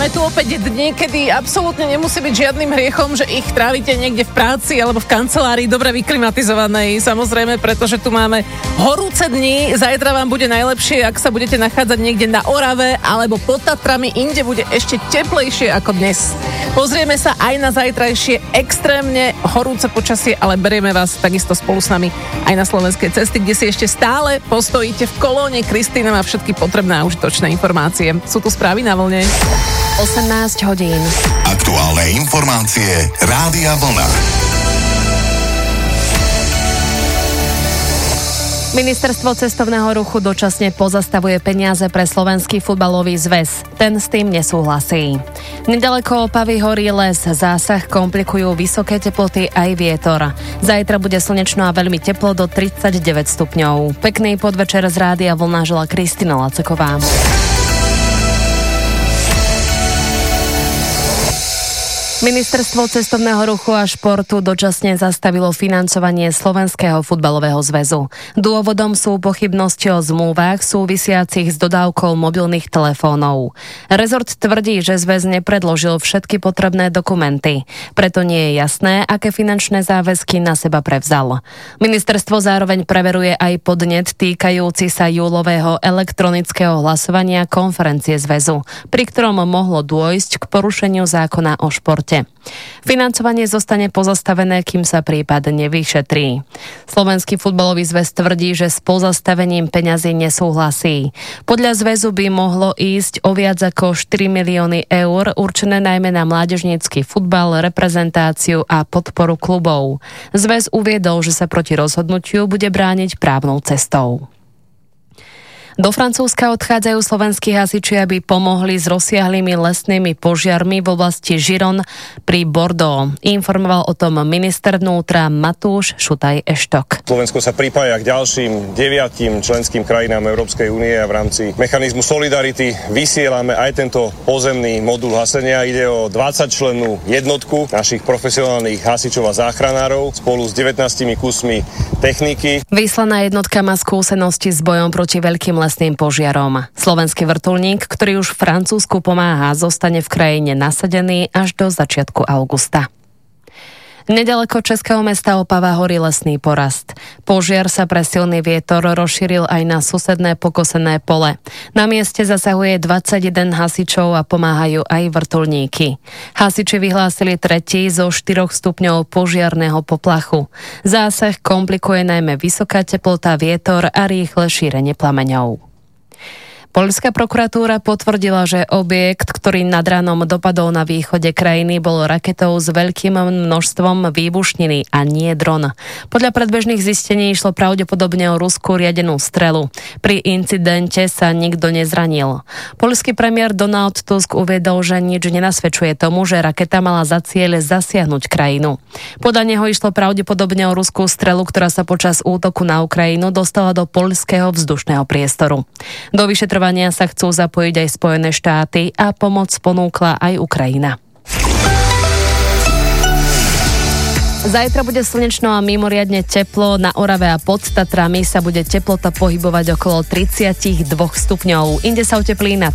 Máme tu opäť dni, kedy absolútne nemusí byť žiadnym hriechom, že ich trávite niekde v práci alebo v kancelárii dobre vyklimatizovanej. Samozrejme, pretože tu máme horúce dni. Zajtra vám bude najlepšie, ak sa budete nachádzať niekde na Orave alebo pod Tatrami. Inde bude ešte teplejšie ako dnes. Pozrieme sa aj na zajtrajšie extrémne horúce počasie, ale berieme vás takisto spolu s nami aj na slovenské cesty, kde si ešte stále postojíte v kolóne. Kristína má všetky potrebné a užitočné informácie. Sú tu správy na vlne. 18 hodín. Aktuálne informácie Rádia Vlna. Ministerstvo cestovného ruchu dočasne pozastavuje peniaze pre Slovenský futbalový zväz. Ten s tým nesúhlasí. Nedaleko Opavy horí les, zásah komplikujú vysoké teploty aj vietor. Zajtra bude slnečno a veľmi teplo do 39 stupňov. Pekný podvečer z Rádia Vlna žela Kristina Laceková. Ministerstvo cestovného ruchu a športu dočasne zastavilo financovanie Slovenského futbalového zväzu. Dôvodom sú pochybnosti o zmluvách súvisiacich s dodávkou mobilných telefónov. Rezort tvrdí, že zväz nepredložil všetky potrebné dokumenty. Preto nie je jasné, aké finančné záväzky na seba prevzal. Ministerstvo zároveň preveruje aj podnet týkajúci sa júlového elektronického hlasovania konferencie zväzu, pri ktorom mohlo dôjsť k porušeniu zákona o športe. Financovanie zostane pozastavené, kým sa prípad nevyšetrí. Slovenský futbalový zväz tvrdí, že s pozastavením peňazí nesúhlasí. Podľa zväzu by mohlo ísť o viac ako 4 milióny eur, určené najmä na mládežnícky futbal, reprezentáciu a podporu klubov. Zväz uviedol, že sa proti rozhodnutiu bude brániť právnou cestou. Do Francúzska odchádzajú slovenskí hasiči, aby pomohli s rozsiahlými lesnými požiarmi v oblasti Giron pri Bordeaux. Informoval o tom minister vnútra Matúš Šutaj-Eštok. Slovensko sa pripája k ďalším 9 členským krajinám Európskej únie a v rámci mechanizmu Solidarity vysielame aj tento pozemný modul hasenia. Ide o 20-člennú jednotku našich profesionálnych hasičov a záchranárov spolu s 19 kusmi techniky. Vyslaná jednotka má skúsenosti s bojom proti veľkým lesným požiarom. Slovenský vrtuľník, ktorý už v Francúzsku pomáha, zostane v krajine nasadený až do začiatku augusta. Nedaleko českého mesta Opava horí lesný porast. Požiar sa pre silný vietor rozšíril aj na susedné pokosené pole. Na mieste zasahuje 21 hasičov a pomáhajú aj vrtuľníky. Hasiči vyhlásili 3. zo 4 stupňov požiarného poplachu. Zásah komplikuje najmä vysoká teplota, vietor a rýchle šírenie plameňov. Poľská prokuratúra potvrdila, že objekt, ktorý nad ránom dopadol na východe krajiny, bol raketou s veľkým množstvom výbušniny a nie dron. Podľa predbežných zistení išlo pravdepodobne o ruskú riadenú strelu. Pri incidente sa nikto nezranil. Poľský premiér Donald Tusk uviedol, že nič nenasvedčuje tomu, že raketa mala za cieľ zasiahnuť krajinu. Podľa neho išlo pravdepodobne o ruskú strelu, ktorá sa počas útoku na Ukrajinu dostala do poľského vzdušného priestoru. Do vyšetrovania sa chcú zapojiť aj Spojené štáty a pomoc ponúkla aj Ukrajina. Zajtra bude slnečno a mimoriadne teplo. Na Orave a pod Tatrami sa bude teplota pohybovať okolo 32 stupňov. Inde sa oteplí na